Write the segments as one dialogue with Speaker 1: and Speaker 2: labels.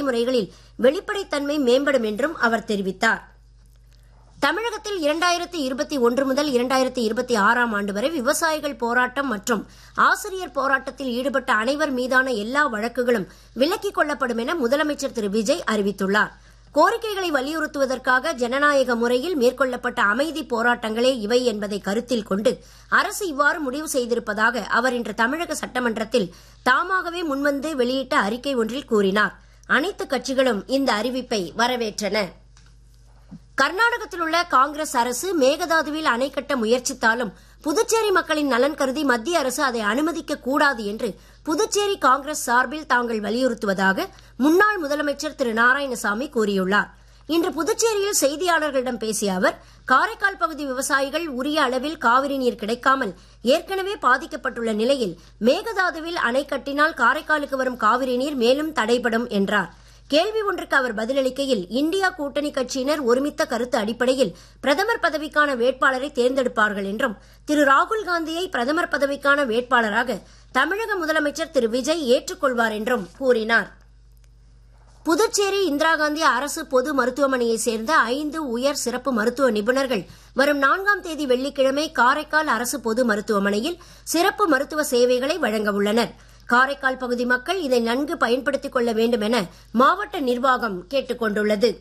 Speaker 1: நடைமுறைகளில் வெளிப்படைத்தன்மை மேம்படும் என்றும் அவர் தெரிவித்தார். தமிழகத்தில் 2021 முதல் 2026 ஆண்டு வரை விவசாயிகள் போராட்டம் மற்றும் ஆசிரியர் போராட்டத்தில் ஈடுபட்ட அனைவர் மீதான எல்லா வழக்குகளும் விலக்கிக் கொள்ளப்படும் என முதலமைச்சர் திரு விஜய் அறிவித்துள்ளார். கோரிக்கைகளை வலியுறுத்துவதற்காக ஜனநாயக முறையில் மேற்கொள்ளப்பட்ட அமைதி போராட்டங்களே இவை என்பதை கருத்தில் கொண்டு அரசு இவ்வாறு முடிவு செய்திருப்பதாக அவர் இன்று தமிழக சட்டமன்றத்தில் தாமாகவே முன்வந்து வெளியிட்ட அறிக்கை ஒன்றில் கூறினார். அனைத்து கட்சிகளும் இந்த அறிவிப்பை வரவேற்றன. கர்நாடகத்தில் உள்ள காங்கிரஸ் அரசு மேகதாதுவில் அணை கட்ட முயற்சித்தாலும் புதுச்சேரி மக்களின் நலன் கருதி மத்திய அரசு அதை அனுமதிக்க கூடாது என்று புதுச்சேரி காங்கிரஸ் சார்பில் தாங்கள் வலியுறுத்துவதாக முன்னாள் முதலமைச்சர் திரு நாராயணசாமி கூறியுள்ளார். இன்று புதுச்சேரியில் செய்தியாளர்களிடம் பேசிய அவர், காரைக்கால் பகுதி விவசாயிகள் உரிய அளவில் காவிரி நீர் கிடைக்காமல் ஏற்கனவே பாதிக்கப்பட்டுள்ள நிலையில் மேகதாதுவில் அணை கட்டினால் காரைக்காலுக்கு வரும் காவிரி நீர் மேலும் தடைபடும் என்றார். கேள்வி ஒன்றுக்கு அவர் பதிலளிக்கையில், இந்தியா கூட்டணி கட்சியினர் ஒருமித்த கருத்து அடிப்படையில் பிரதமர் பதவிக்கான வேட்பாளரை தேர்ந்தெடுப்பார்கள் என்றும், திரு ராகுல் காந்தியை பிரதமர் பதவிக்கான வேட்பாளராக தமிழக முதலமைச்சர் திரு விஜய் ஏற்றுக்கொள்வார் என்றும் கூறினார். புதுச்சேரி இந்திரா காந்தி அரசு பொது மருத்துவமனையைச் சேர்ந்த 5 உயர் சிறப்பு மருத்துவ நிபுணர்கள் வரும் 4ஆம் தேதி வெள்ளிக்கிழமை காரைக்கால் அரசு பொது மருத்துவமனையில் சிறப்பு மருத்துவ சேவைகளை வழங்க உள்ளனர். காரைக்கால் பகுதி மக்கள் இதை நன்கு பயன்படுத்திக் கொள்ள வேண்டும் என மாவட்ட நிர்வாகம் கேட்டுக் கொண்டுள்ளது.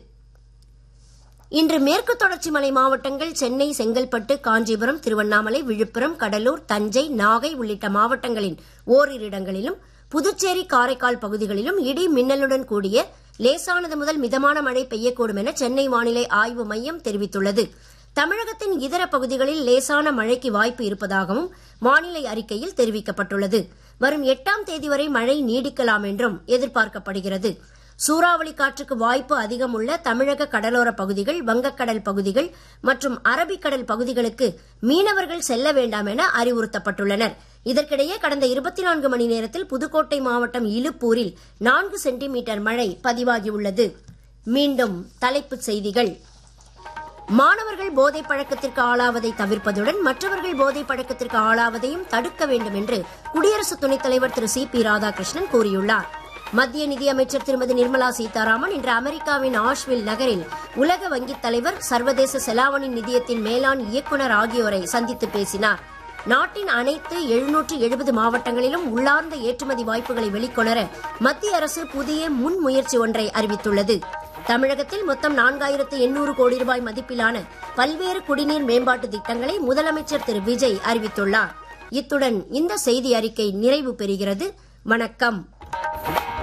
Speaker 1: இன்று மேற்கு தொடர்ச்சி மலை மாவட்டங்கள் சென்னை, செங்கல்பட்டு, காஞ்சிபுரம், திருவண்ணாமலை, விழுப்புரம், கடலூர், தஞ்சை, நாகை உள்ளிட்ட மாவட்டங்களின் ஓரிரு இடங்களிலும், புதுச்சேரி, காரைக்கால் பகுதிகளிலும் இடி மின்னலுடன் கூடிய லேசானது முதல் மிதமான மழை பெய்யக்கூடும் என சென்னை வானிலை ஆய்வு மையம் தெரிவித்துள்ளது. தமிழகத்தின் இதர பகுதிகளில் லேசான மழைக்கு வாய்ப்பு இருப்பதாகவும் வானிலை அறிக்கையில் தெரிவிக்கப்பட்டுள்ளது. வரும் 8ஆம் தேதி வரை மழை நீடிக்கலாம் என்றும் எதிர்பார்க்கப்படுகிறது. சூறாவளி காற்றுக்கு வாய்ப்பு அதிகம் உள்ள தமிழக கடலோர பகுதிகள், வங்கக்கடல் பகுதிகள் மற்றும் அரபிக்கடல் பகுதிகளுக்கு மீனவர்கள் செல்ல வேண்டாம் என அறிவுறுத்தப்பட்டுள்ளனர். இதற்கிடையே கடந்த 24 மணி நேரத்தில் புதுக்கோட்டை மாவட்டம் இலுப்பூரில் 4 சென்டிமீட்டர் மழை பதிவாகியுள்ளது. மீண்டும் தலைப்புச் செய்திகள். மாணவர்கள் போதைப் பழக்கத்திற்கு ஆளாவதை தவிர்ப்பதுடன் மற்றவர்கள் போதைப் பழக்கத்திற்கு ஆளாவதையும் தடுக்க வேண்டும் என்று குடியரசு துணைத் தலைவர் திரு சி.பி. ராதாகிருஷ்ணன் கூறியுள்ளார். மத்திய நிதியமைச்சர் திருமதி நிர்மலா சீதாராமன் இன்று அமெரிக்காவின் ஆஷ்வில் நகரில் உலக வங்கித் தலைவர், சர்வதேச செலாவணி நிதியத்தின் மேலாண் இயக்குநர் ஆகியோரை சந்தித்து பேசினார். நாட்டின் அனைத்து 770 மாவட்டங்களிலும் உள்ளார்ந்த ஏற்றுமதி வாய்ப்புகளை வெளிக்கொணர மத்திய அரசு புதிய முன்முயற்சி ஒன்றை அறிவித்துள்ளது. தமிழகத்தில் மொத்தம் 4800 கோடி ரூபாய் மதிப்பிலான பல்வேறு குடிநீர் மேம்பாட்டு திட்டங்களை முதலமைச்சர் திரு விஜய் அறிவித்துள்ளார். இத்துடன் இந்த செய்தி அறிக்கை நிறைவு பெறுகிறது. வணக்கம்.